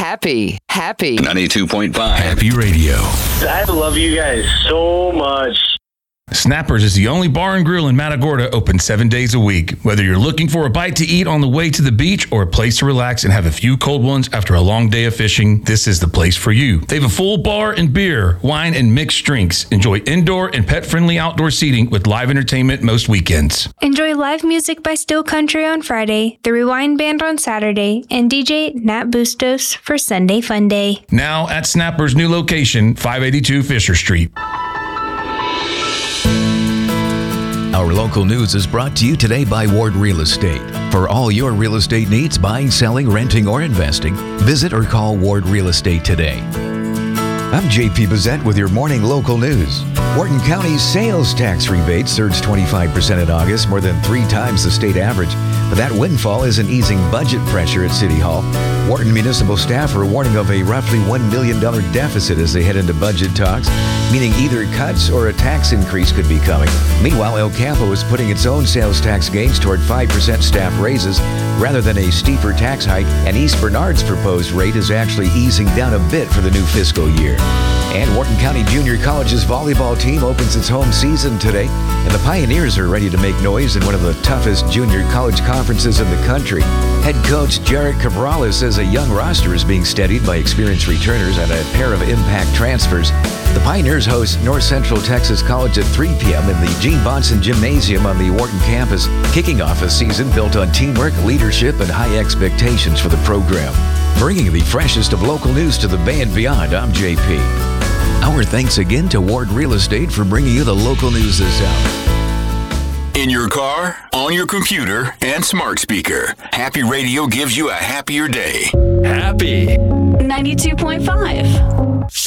Happy 92.5 Happy Radio. I love you guys so much. Snappers is the only bar and grill in Matagorda open 7 days a week. Whether you're looking for a bite to eat on the way to the beach or a place to relax and have a few cold ones after a long day of fishing, this is the place for you. They have a full bar and beer, wine, and mixed drinks. Enjoy indoor and pet-friendly outdoor seating with live entertainment most weekends. Enjoy live music by Still Country on Friday, the Rewind Band on Saturday, and DJ Nat Bustos for Sunday Fun Day. Now at Snappers' new location, 582 Fisher Street. Our local news is brought to you today by Ward Real Estate. For all your real estate needs, buying, selling, renting, or investing, visit or call Ward Real Estate today. I'm JP Bezette with your morning local news. Wharton County's sales tax rebate surged 25% in August, more than 3 times the state average. But that windfall isn't easing budget pressure at City Hall. Wharton municipal staff are warning of a roughly $1 million deficit as they head into budget talks, meaning either cuts or a tax increase could be coming. Meanwhile, El Campo is putting its own sales tax gains toward 5% staff raises rather than a steeper tax hike, and East Bernard's proposed rate is actually easing down a bit for the new fiscal year. And Wharton County Junior College's volleyball team opens its home season today, and the Pioneers are ready to make noise in one of the toughest junior college conferences in the country. Head coach Jarrett Cabrales says a young roster is being steadied by experienced returners and a pair of impact transfers. The Pioneers host North Central Texas College at 3 p.m. in the Gene Bonson Gymnasium on the Wharton campus, kicking off a season built on teamwork, leadership, and high expectations for the program. Bringing the freshest of local news to the Bay and beyond, I'm JP. Our thanks again to Ward Real Estate for bringing you the local news this hour. In your car, on your computer, and smart speaker, Happy Radio gives you a happier day. Happy 92.5.